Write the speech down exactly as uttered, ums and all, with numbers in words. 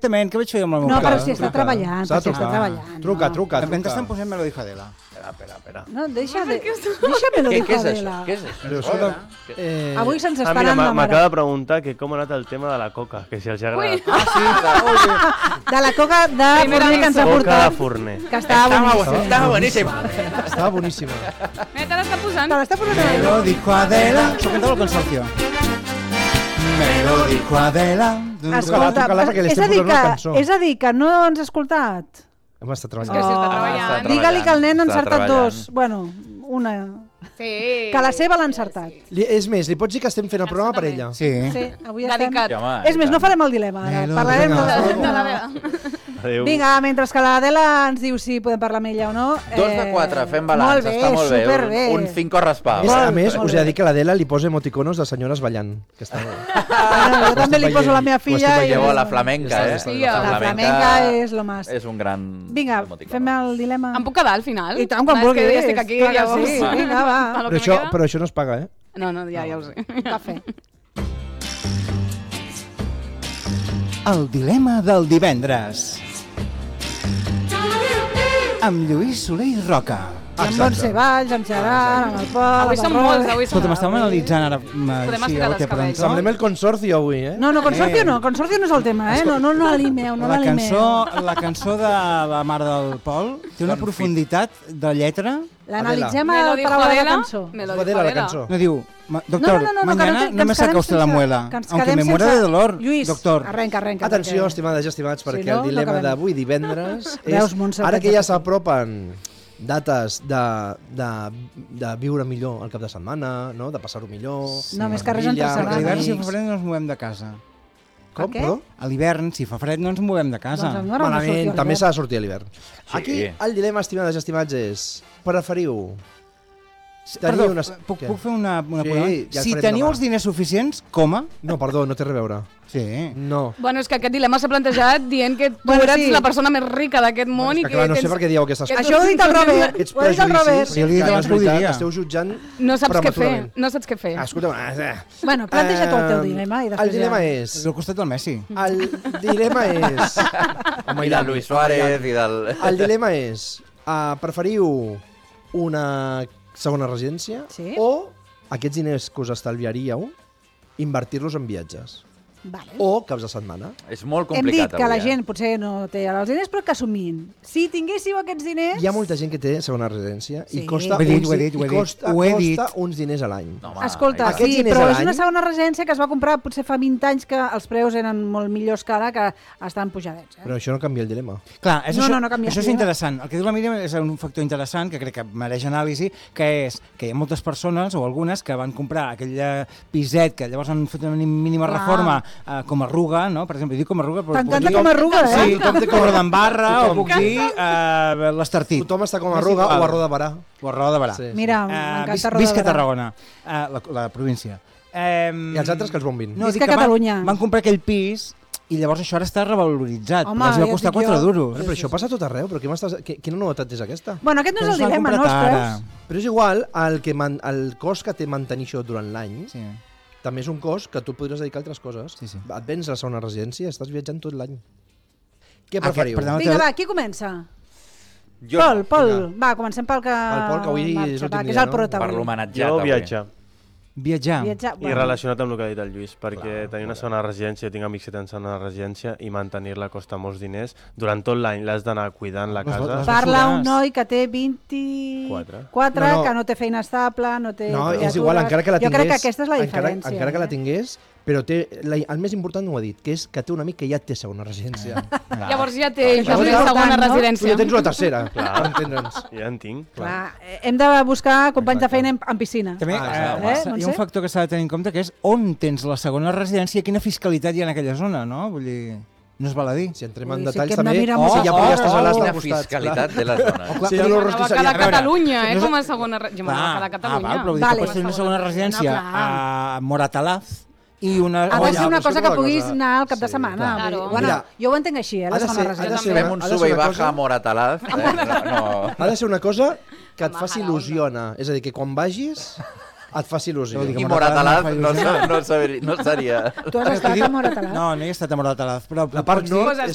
exactament, què vaig fer amb el meu No, pare? però si està treballant, però si està treballant. Truca, truca, truca. Mentre estan posant Melody Fadela. Espera, espera, espera. No, deixa de... Deixa-me-lo Què, dir, què és això? Adela. Què és això? Però això de... Eh... Avui se'ns Ah, està mira, anant la m'acaba mare. de preguntar que com ha anat el tema de la coca, que si els ha agradat. Ah, sí, De la coca de Forner que ens ha Coca de portat, Forner. que estava boníssima. estava boníssim. Estava boníssima. Mira, te l'està posant. Te l'està posant a la Lo dijo Adela. Això canta el consorcio. Me lo dijo Adela. Escolta, truca-la perquè li és a estem dir posant una que, cançó. és a dir que no ens ha escoltat. Hem estat És que treballant. si està està treballant. treballant. Digue-li que el nen ha Està encertat treballant. dos. Bueno, una. Sí. Que la seva l'ha encertat. Li, és més, li pots dir que estem fent el programa per ella. Sí. Sí, avui estem... Dedicat. Sí, home, És més, no farem el dilema, ara. Parlarem Vinga, de... De la meva. Adéu. Vinga, mentre que l'Adela ens diu si podem parlar amb ella o no... Dos de quatre, fem balanç, molt bé, està molt bé. superbé. Un, un cinco raspado. És, a Molt, més, molt us he de bé. dir que l'Adela li posa emoticonos de senyores ballant. Que està... Bueno, jo també li poso a la meva filla i... Llevo a la flamenca, eh? Sí, La flamenca és lo más. És un gran... Vinga, emoticono. fem el dilema. Em puc quedar al final? I tant, quan No, és que vulguis. jo estic aquí, Clar que llavors... sí. Vinga, va. A lo Però que això, me queda. però això no es paga, eh? No, no, ja, ja ho sé. Cafè. El dilema del divendres. Amb Lluís Soler i Roca. I amb Montse Valls, amb Gerard, amb el Pol... Avui amb som el Robert. molts, avui som Escolta, m'estàvem analitzant ara... Podem sí, estirar el els que cabells. presentó. Semblem el consorcio avui, eh? No, no, Consorcio no, Consorcio no és el tema, eh? No, no, no l'animeu, no La l'animeu. cançó, la cançó de la mare del Pol té una profunditat de lletra. L'analitzem Me a lo la dijo paraula de la Adela. cançó. Me lo Adela, dijo la Adela. cançó. No diu, "Ma- doctor, no, no, no, que mañana no, que no me ens saca quedem usted la sense- muela, que ens aunque quedem me muera sense- de dolor, Lluís, doctor." arrenca, arrenca. Atenció, perquè- estimades i estimats, Si perquè no, el no dilema acabem. d'avui divendres Veus, és... Montse, Ara que pensa ja que- s'apropen dates de, de, de viure millor el cap de setmana, no? De passar-ho millor... No, més amb que res família, entre Perquè a l'hivern, si amics. fa fred, no ens movem de casa. Com, què? perdó? A l'hivern, si fa fred, no ens movem de casa. Doncs no era una sortida Malament, al també verd. s'ha de sortir a l'hivern. Sí. Aquí el dilema, estimades i estimats, és... Preferiu... Perdó, tenir una... puc, Què? puc fer una, una Sí, cosa? ja Si farem teniu demà. els diners suficients, coma? No, perdó, no té res a veure. Sí. No. Bueno, és que aquest dilema s'ha plantejat dient que tu Bueno, eres sí. la persona més rica d'aquest món És i que que clar, no sé tens... per què dieu aquestes que coses. Això ho ha dit el Robert. Ets Ho ha dit el prejudicis, Robert. Jo li he dit que no abans és que ho veritat, diria. esteu jutjant No saps què fer, prematurament. no saps què fer. Ah, escolta, eh, Bueno, planteja tu el teu eh, dilema i després el dilema ja... és... Al costat del Messi. El dilema és... I del Luis Suárez i del... El dilema és... Uh, preferiu una segona residència Sí. o aquests diners que us estalviaríeu invertir-los en viatges Vale. o caps de setmana. És molt Hem dit complicat que la avui, eh? gent potser no té ara els diners, però que assumint. Si tinguéssiu aquests diners... Hi ha molta gent que té segona residència Sí. i costa, Ho he dit, uns, ho he dit, ho he i dit. costa, Ho he costa dit. uns diners a l'any. No, home, Escolta, aquests sí, diners però a és una l'any- segona residència que es va comprar potser fa vint anys que els preus eren molt millors que ara, que estan pujadets. Eh? Però això no canvia el dilema. Clar, és No, això, no, no canvia això és res. interessant. El que diu la Míriam és un factor interessant que crec que mereix anàlisi, que és que hi ha moltes persones, o algunes, que van comprar aquell eh, piset que llavors han fet una mínima Clar. reforma eh, com a arruga, no? Per exemple, dic com a arruga, però T'encanta puc com dir... a arruga, eh? Sí, com té com d'embarra, o puc dir eh, l'estartit. Tothom està com a És arruga igual. o a roda barà. O a roda de barà. Sí. Mira, Eh, m'encanta vis- Roda Visca de Barà. Tarragona, eh, la, la província. Eh, I els altres que els bombin. No, Visca dic que van- Catalunya. Van comprar aquell pis i llavors això ara està revaloritzat. Home, però els va ja costar et dic quatre jo. duros. Bueno, però això passa a tot arreu, però què m'estàs- què- quina novetat és aquesta? Bueno, aquest no Que és el els van dilema, no, comprar els tara. preus? Però és igual, el, que man, el cost que té mantenir això durant l'any Sí. també és un cost que tu podries dedicar a altres coses. Sí, sí. Et vens a la segona residència, estàs viatjant tot l'any. Què Aquest, preferiu? perdó, Vinga, va, qui comença? Jo Pol, Pol, vinga. va, comencem pel que, El Pol, que avui és marxa, l'últim va, que és dia, el no? prota per avui. l'homenatjat Jo avui. viatjar. Viatjar. Viatjar, I relacionat amb el que ha dit el Lluís, perquè tenir una segona residència, tinc amics que tenen segona residència i mantenir-la costa molts diners. Durant tot l'any l'has d'anar cuidant la Les- casa. les- Parla un Mesurats. noi que té vint-i-quatre, Quatre. No, no. que no té feina estable, no té No, és criatures. igual, encara que la Jo tingués... crec que aquesta és la encara, diferència. encara que la eh? tingués, però té, la, el més important ho ha dit, que és que té un amic que ja té segona residència. Llavors ja té Això ja és té important, segona no? Tu ja residència. tens una tercera, clar, per entendre'ns. Ja en tinc. Clar, eh, hem de buscar companys de feina en, en piscina. També Ah, eh, exacte. eh, Eh, hi ha Montse? un factor que s'ha de tenir en compte, que és on tens la segona residència i quina fiscalitat hi ha en aquella zona, no? Vull dir, no es val a dir. Si entrem Ui, en sí detalls que hem de també, mirar oh, molt si ja a podries fora, estar a l'altre Quina costat. fiscalitat de la zona. clar. Sí, Però- no, Va rostis quedar allà. A veure, Catalunya, eh, no és- com a segona... re- Jo, va Ah, quedar ah, Catalunya. val, però vull dir Vale. que pots tenir una segona residència No, clar. a Moratalaz i una... Ha de Oh, ser ja, una però cosa és que una puguis cosa- anar al cap de Sí, setmana. clar. vull dir, Claro. Bueno, Mira, jo ho entenc així, eh, ha la de segona ser- ha de residència. ser- Fem un ha de ser sube i una baja cosa- a Moratalaz. Eh? No, no. Ha de ser una cosa que et Com a faci Halaona. il·lusiona. És a dir, que quan vagis et faci il·lusió. Vol dir que I Moratalaz Moratalaz no fa no, sa- no, saberia, no seria... Tu has estat a Moratalaz? No, no he estat a Moratalaz, però La part pots nord dir- Pues